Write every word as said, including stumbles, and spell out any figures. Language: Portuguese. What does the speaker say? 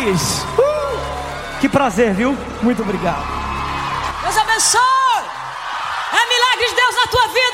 Rodrigues. Uh, que prazer, viu? Muito obrigado. Deus abençoe. É milagre de Deus na tua vida.